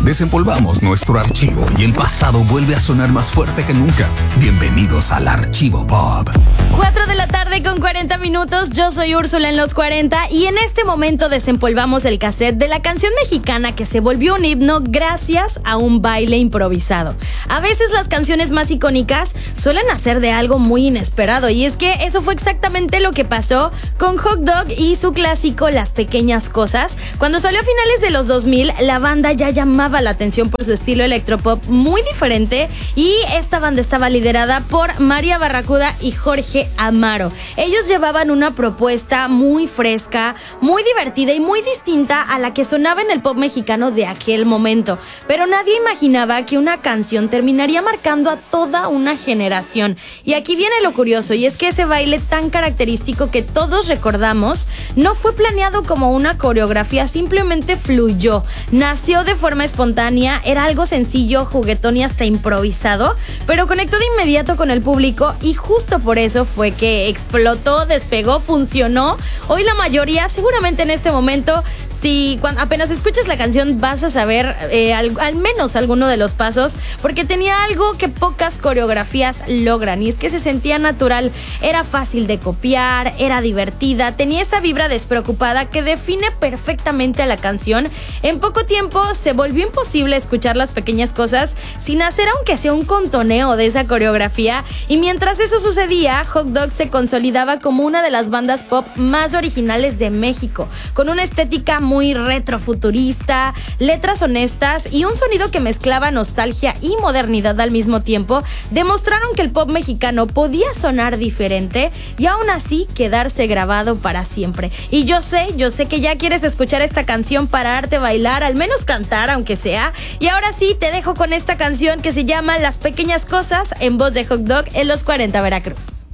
Desempolvamos nuestro archivo y el pasado vuelve a sonar más fuerte que nunca. Bienvenidos al Archivo Pop. 4 de la tarde con 40 minutos. Yo soy Úrsula en los 40 y en este momento desempolvamos el cassette de la canción mexicana que se volvió un himno gracias a un baile improvisado. A veces las canciones más icónicas suelen nacer de algo muy inesperado, y es que eso fue exactamente lo que pasó con Hot Dog y su clásico Las Pequeñas Cosas. Cuando salió a finales de los 2000, la banda ya llamaba la atención por su estilo electropop muy diferente, y esta banda estaba liderada por María Barracuda y Jorge Amaro. Ellos llevaban una propuesta muy fresca, muy divertida y muy distinta a la que sonaba en el pop mexicano de aquel momento, pero nadie imaginaba que una canción terminaría marcando a toda una generación. Y aquí viene lo curioso, y es que ese baile tan característico que todos recordamos no fue planeado como una coreografía, simplemente fluyó, nació de forma espontánea, era algo sencillo, juguetón y hasta improvisado, pero conectó de inmediato con el público, y justo por eso fue que explotó, despegó, funcionó. Hoy la mayoría, seguramente en este momento, si apenas escuchas la canción vas a saber al menos alguno de los pasos, porque tenía algo que pocas coreografías logran, y es que se sentía natural, era fácil de copiar, era divertida, tenía esa vibra despreocupada que define perfectamente a la canción. En poco tiempo se volvió imposible escuchar Las Pequeñas Cosas sin hacer aunque sea un contoneo de esa coreografía, y mientras eso sucedía, Hot Dog se consolidaba como una de las bandas pop más originales de México, con una estética muy retrofuturista, letras honestas y un sonido que mezclaba nostalgia y modernidad al mismo tiempo. Demostraron que el pop mexicano podía sonar diferente y aún así quedarse grabado para siempre. Y yo sé que ya quieres escuchar esta canción para darte a bailar, al menos cantar aunque sea. Y ahora sí, te dejo con esta canción que se llama Las Pequeñas Cosas, en voz de Hot Dog en los 40 Veracruz.